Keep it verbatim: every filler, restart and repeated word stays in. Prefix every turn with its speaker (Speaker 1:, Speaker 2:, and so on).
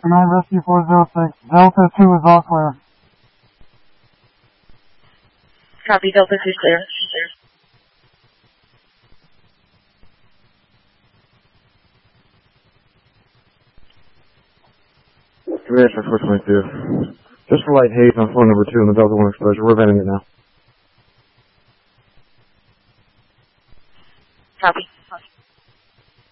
Speaker 1: Command Rescue four zero six. Delta two is all clear.
Speaker 2: Copy, Delta two clear.
Speaker 3: Command four twenty-two. Just for light haze on floor number two in the Delta one exposure. We're venting it now.
Speaker 2: Copy.